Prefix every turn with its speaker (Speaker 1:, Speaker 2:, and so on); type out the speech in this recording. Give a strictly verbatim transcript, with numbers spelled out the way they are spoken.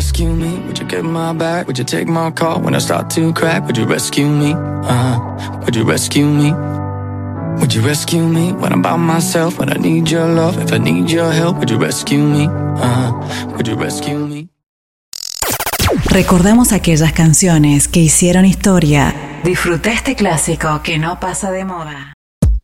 Speaker 1: rescue me? Would you get my back? Would you take my call when I start to crack? Would you rescue me? Uh-huh. Would you rescue me? Would you rescue me when I'm by myself? When I need your love, if I need your help, would you rescue me? Uh-huh. Would you rescue me?
Speaker 2: Recordamos aquellas canciones que hicieron historia. Disfruta este clásico que no pasa de moda.